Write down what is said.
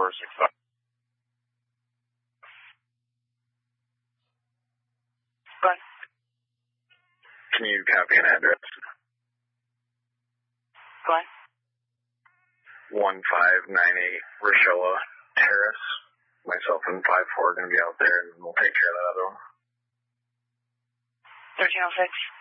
465. Fine. Can you copy an address? Fine. 1598 Rochella Terrace. Myself and 5-4 are going to be out there, and we'll take care of that other one. 1306.